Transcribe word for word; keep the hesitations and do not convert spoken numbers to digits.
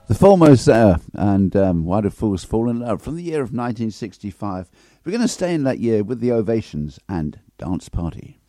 The Foremost there, and um, Why Do Fools Fall in Love, from the year of nineteen sixty-five. We're going to stay in that year with the Ovations and Dance Party.